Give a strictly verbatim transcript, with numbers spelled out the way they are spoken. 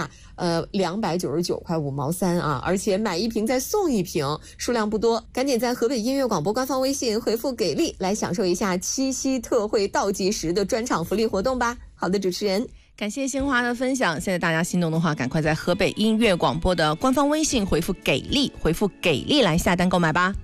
价呃两百九十九块五毛三啊，而且买一瓶再送一瓶，数量不多，赶紧在河北音乐广播官方微信回复给力来享受一下七夕特惠倒计时的专场福利活动吧。好的，主持人。 感谢新华的分享，现在大家心动的话，赶快在河北音乐广播的官方微信回复给力，回复给力来下单购买吧。